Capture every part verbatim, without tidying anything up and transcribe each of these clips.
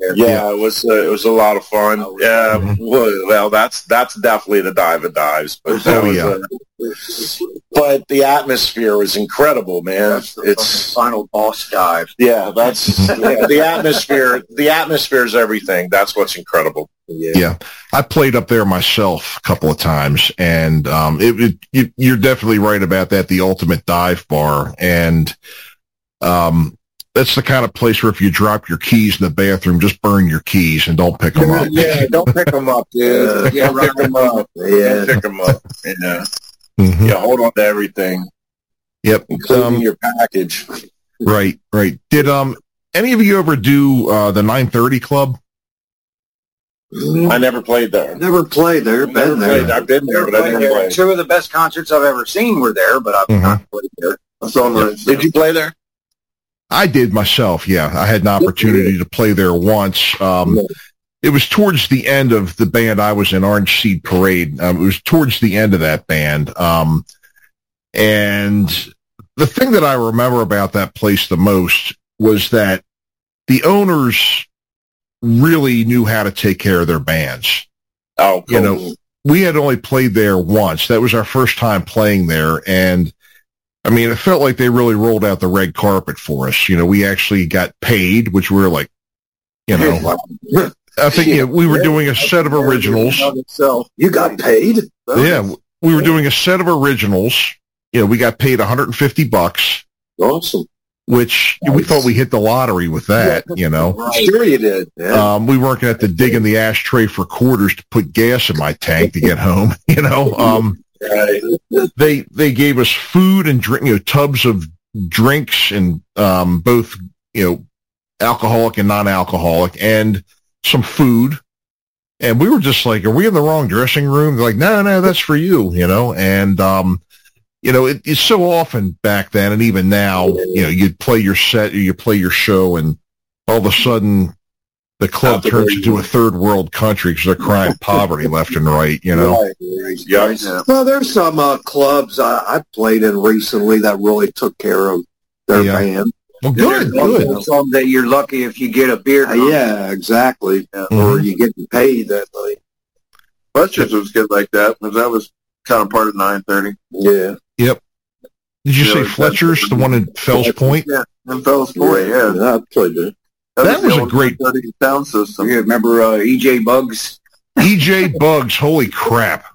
Yeah, yeah, it was uh, it was a lot of fun. Oh, yeah, mm-hmm. well, well, that's that's definitely the Dive of Dives. But that oh was, yeah. Uh, but the atmosphere was incredible, man. That's it's final boss dive. Yeah, that's yeah, the atmosphere. The atmosphere is everything. That's what's incredible. Yeah. yeah, I played up there myself a couple of times, and um, it, it, it, you're definitely right about that. The ultimate dive bar, and um, that's the kind of place where if you drop your keys in the bathroom, just burn your keys and don't pick them up. Yeah, don't pick them up, dude. Yeah, don't pick them up. Yeah, don't pick them up. Yeah, mm-hmm. yeah, hold on to everything. Yep, including um, your package. Right, right. Did um any of you ever do uh, the nine thirty Club? I never played there. Never played there. Never been played. there. I've been there, but I never played. Two of the best concerts I've ever seen were there, but I've mm-hmm. not played there. Yep. Did you play there? I did myself. Yeah, I had an opportunity to play there once. Um, it was towards the end of the band I was in, Orange Seed Parade. Um, it was towards the end of that band, um, and the thing that I remember about that place the most was that the owners really knew how to take care of their bands. Oh, cool. You know, we had only played there once. That was our first time playing there. And I mean, it felt like they really rolled out the red carpet for us. You know, we actually got paid, which we were like, you know, I think yeah, we were doing a set of originals. You got paid? Yeah, we were doing a set of originals. You know, we got paid one hundred fifty bucks. Awesome. Which nice. We thought we hit the lottery with that, you know. Right. Sure you did. Yeah. Um, we weren't going to have to dig in the ashtray for quarters to put gas in my tank to get home, you know. Um, right. They they gave us food and drink, you know, tubs of drinks and um, both, you know, alcoholic and non-alcoholic, and some food. And we were just like, are we in the wrong dressing room? They're like, no, no, that's for you, you know. And um, you know, it, it's so often back then, and even now, you know, you'd play your set, or you play your show, and all of a sudden, the club turns into a third world country because they're crying poverty left and right, you know. Right, right. Yeah. Well, there's some uh, clubs I, I played in recently that really took care of their yeah. band. Well, good, good. Some that you're lucky if you get a beer. Uh, yeah, exactly. Uh, mm-hmm. Or you get paid that night. Fletcher's was good like that, because that was kind of part of nine thirty. Yeah. Yep. Did you yeah, say Fletcher's, the one in Fells Point? Yeah, in Fells Point, yeah. yeah I played there. That, that was, was a great sound system. Yeah, remember uh, E J Bugs? E J Bugs, holy crap.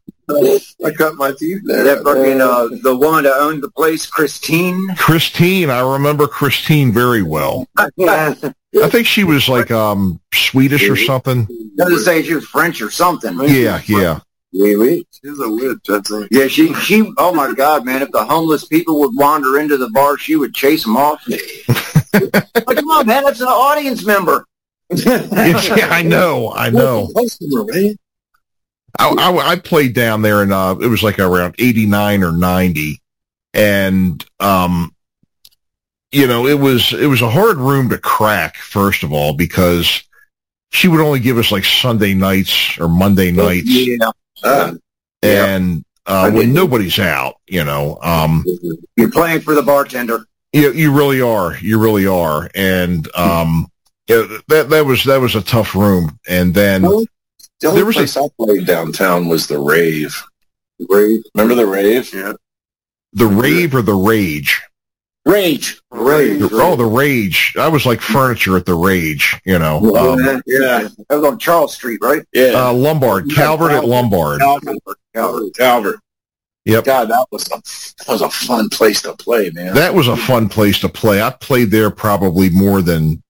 I cut my teeth there. That fucking, uh, the one that owned the place, Christine? Christine, I remember Christine very well. Yeah. I think she was like um Swedish or something. Doesn't say she was French or something. Yeah, yeah. Really? She's a witch, I think. Yeah, she, she, oh my God, man, if the homeless people would wander into the bar, she would chase them off. Like, come on, man, that's an audience member. Yeah, I know, I know. Customer, man. I, I, I played down there, and uh, it was like around eighty-nine or ninety, and um, you know, it was it was a hard room to crack. First of all, because she would only give us like Sunday nights or Monday nights, yeah, uh, and uh, when nobody's out, you know, um, you're playing for the bartender. You you really are, you really are, and um, yeah, that that was that was a tough room, and then. Well, The only there was place a, I played downtown was the Rave. The Rave. Remember the Rave? Yeah. The Rave or the Rage? Rage. Rage. The, oh, the Rage. I was like furniture at the Rage, you know. Um, yeah. That was on Charles Street, right? Yeah. Uh, Lombard. Calvert, Calvert at Lombard. Calvert. Calvert. Calvert. Yep. God, that was a, that was a fun place to play, man. That was a fun place to play. I played there probably more than